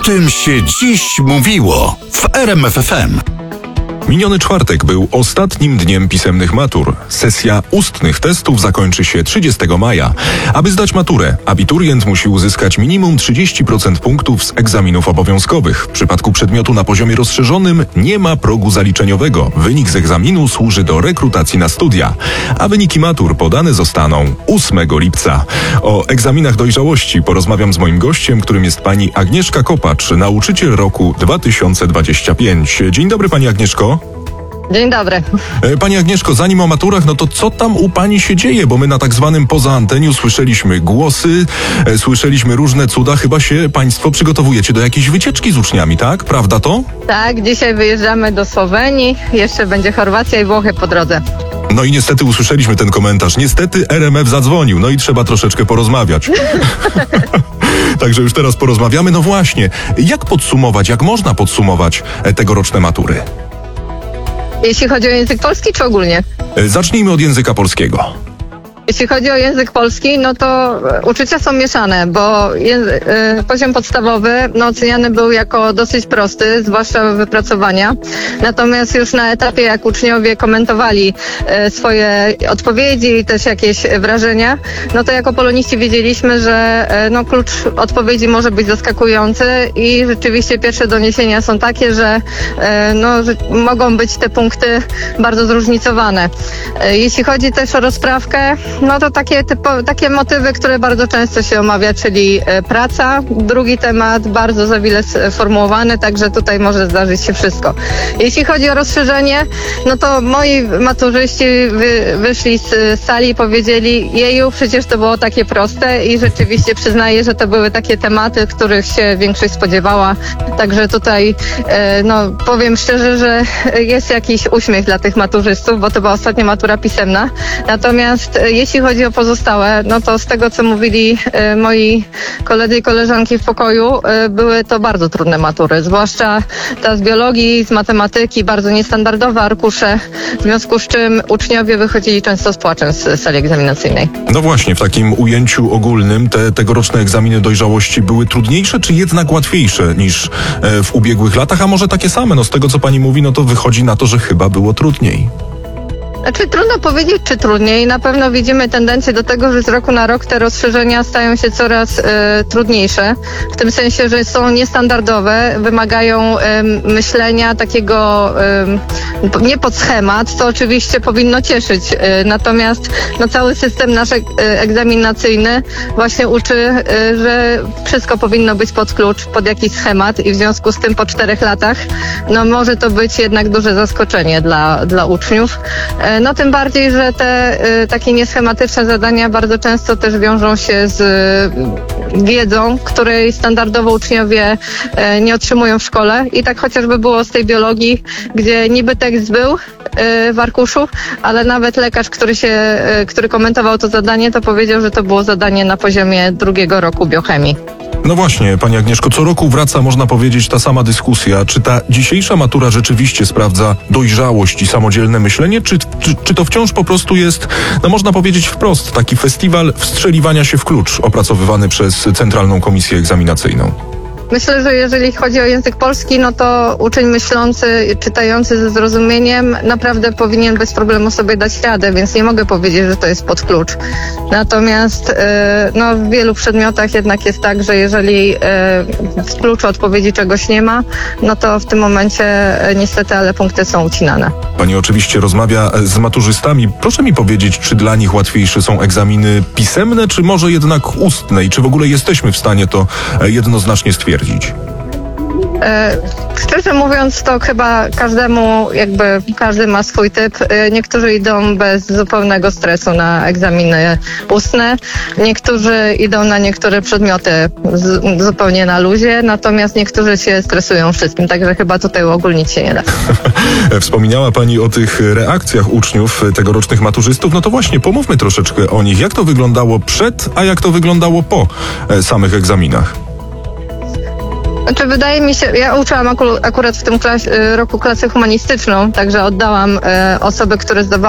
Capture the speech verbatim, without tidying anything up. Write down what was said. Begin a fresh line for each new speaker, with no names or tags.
tym się dziś mówiło w R M F F M.
Miniony czwartek był ostatnim dniem pisemnych matur. Sesja ustnych testów zakończy się trzydziestego maja. Aby zdać maturę, abiturient musi uzyskać minimum trzydzieści procent punktów z egzaminów obowiązkowych. W przypadku przedmiotu na poziomie rozszerzonym nie ma progu zaliczeniowego. Wynik z egzaminu służy do rekrutacji na studia. A wyniki matur podane zostaną ósmego lipca. O egzaminach dojrzałości porozmawiam z moim gościem, którym jest pani Agnieszka Kopacz, nauczyciel roku dwa tysiące dwudziestego piątego. Dzień dobry, pani Agnieszko.
Dzień dobry.
Pani Agnieszko, zanim o maturach, no to co tam u pani się dzieje? Bo my na tak zwanym poza anteniu słyszeliśmy głosy, e, słyszeliśmy różne cuda. Chyba się państwo przygotowujecie do jakiejś wycieczki z uczniami, tak? Prawda to?
Tak, dzisiaj wyjeżdżamy do Słowenii, jeszcze będzie Chorwacja i Włochy po drodze.
No i niestety usłyszeliśmy ten komentarz. Niestety R M F zadzwonił, no i trzeba troszeczkę porozmawiać. Także już teraz porozmawiamy. No właśnie, jak podsumować, jak można podsumować e, tegoroczne matury?
Jeśli chodzi o język polski, czy ogólnie?
E, zacznijmy od języka polskiego.
Jeśli chodzi o język polski, no to uczucia są mieszane, bo języ- y, poziom podstawowy no, oceniany był jako dosyć prosty, zwłaszcza wypracowania. Natomiast już na etapie, jak uczniowie komentowali y, swoje odpowiedzi i też jakieś wrażenia, no to jako poloniści wiedzieliśmy, że y, no, klucz odpowiedzi może być zaskakujący i rzeczywiście pierwsze doniesienia są takie, że, y, no, że mogą być te punkty bardzo zróżnicowane. Y, jeśli chodzi też o rozprawkę, no to takie, typo, takie motywy, które bardzo często się omawia, czyli e, praca. Drugi temat bardzo zawile sformułowany, także tutaj może zdarzyć się wszystko. Jeśli chodzi o rozszerzenie, no to moi maturzyści wy, wyszli z sali i powiedzieli: jeju, przecież to było takie proste, i rzeczywiście przyznaję, że to były takie tematy, których się większość spodziewała. Także tutaj e, no powiem szczerze, że jest jakiś uśmiech dla tych maturzystów, bo to była ostatnia matura pisemna. Natomiast e, jeśli chodzi o pozostałe, no to z tego, co mówili e, moi koledzy i koleżanki w pokoju, e, były to bardzo trudne matury, zwłaszcza ta z biologii, z matematyki, bardzo niestandardowe arkusze, w związku z czym uczniowie wychodzili często z płaczem z sali egzaminacyjnej.
No właśnie, w takim ujęciu ogólnym te tegoroczne egzaminy dojrzałości były trudniejsze, czy jednak łatwiejsze niż e, w ubiegłych latach, a może takie same? No z tego, co pani mówi, no to wychodzi na to, że chyba było trudniej.
Znaczy trudno powiedzieć, czy trudniej. Na pewno widzimy tendencję do tego, że z roku na rok te rozszerzenia stają się coraz e, trudniejsze. W tym sensie, że są niestandardowe, wymagają e, myślenia takiego e, nie pod schemat, co oczywiście powinno cieszyć. E, natomiast no, cały system nasz e, egzaminacyjny właśnie uczy, e, że wszystko powinno być pod klucz, pod jakiś schemat, i w związku z tym po czterech latach no, może to być jednak duże zaskoczenie dla, dla uczniów. E, No tym bardziej, że te y, takie nieschematyczne zadania bardzo często też wiążą się z y, wiedzą, której standardowo uczniowie y, nie otrzymują w szkole. I tak chociażby było z tej biologii, gdzie niby tekst był y, w arkuszu, ale nawet lekarz, który się, y, który komentował to zadanie, to powiedział, że to było zadanie na poziomie drugiego roku biochemii.
No właśnie, pani Agnieszko, co roku wraca, można powiedzieć, ta sama dyskusja. Czy ta dzisiejsza matura rzeczywiście sprawdza dojrzałość i samodzielne myślenie, czy, czy, czy to wciąż po prostu jest, no można powiedzieć wprost, taki festiwal wstrzeliwania się w klucz opracowywany przez Centralną Komisję Egzaminacyjną?
Myślę, że jeżeli chodzi o język polski, no to uczeń myślący, czytający ze zrozumieniem naprawdę powinien bez problemu sobie dać radę, więc nie mogę powiedzieć, że to jest pod klucz. Natomiast no, w wielu przedmiotach jednak jest tak, że jeżeli w kluczu odpowiedzi czegoś nie ma, no to w tym momencie niestety, ale punkty są ucinane.
Pani oczywiście rozmawia z maturzystami. Proszę mi powiedzieć, czy dla nich łatwiejsze są egzaminy pisemne, czy może jednak ustne? I czy w ogóle jesteśmy w stanie to jednoznacznie stwierdzić?
E, szczerze mówiąc, to chyba każdemu, jakby każdy ma swój typ. E, niektórzy idą bez zupełnego stresu na egzaminy ustne, niektórzy idą na niektóre przedmioty z, zupełnie na luzie, natomiast niektórzy się stresują wszystkim, także chyba tutaj uogólnić się nie da.
Wspomniała pani o tych reakcjach uczniów tegorocznych maturzystów, no to właśnie pomówmy troszeczkę o nich. Jak to wyglądało przed, a jak to wyglądało po e, samych egzaminach?
Znaczy, wydaje mi się, ja uczyłam akurat w tym klas- roku klasę humanistyczną, także oddałam e, osoby, które zdawały